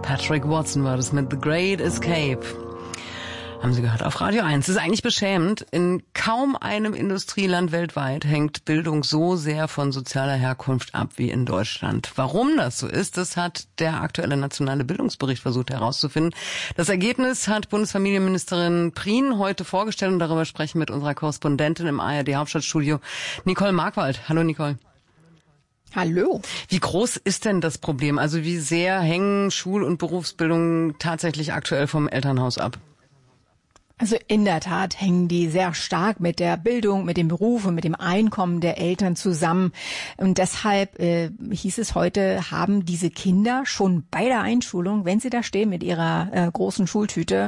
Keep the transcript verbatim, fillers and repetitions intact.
Patrick Watson war das mit The Great Escape. Haben Sie gehört, auf Radio eins. Das ist eigentlich beschämend. In kaum einem Industrieland weltweit hängt Bildung so sehr von sozialer Herkunft ab wie in Deutschland. Warum das so ist, das hat der aktuelle nationale Bildungsbericht versucht herauszufinden. Das Ergebnis hat Bundesfamilienministerin Prien heute vorgestellt und darüber sprechen wir mit unserer Korrespondentin im A R D-Hauptstadtstudio, Nicole Markwald. Hallo Nicole. Hallo. Wie groß ist denn das Problem? Also wie sehr hängen Schul- und Berufsbildung tatsächlich aktuell vom Elternhaus ab? Also in der Tat hängen die sehr stark mit der Bildung, mit dem Beruf und mit dem Einkommen der Eltern zusammen. Und deshalb äh, hieß es heute, haben diese Kinder schon bei der Einschulung, wenn sie da stehen mit ihrer äh, großen Schultüte,